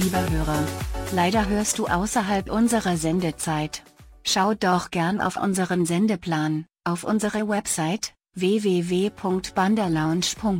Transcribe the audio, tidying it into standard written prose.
Lieber Hörer, leider hörst du außerhalb unserer Sendezeit. Schau doch gern auf unseren Sendeplan, auf unsere Website, www.bandalounge.de.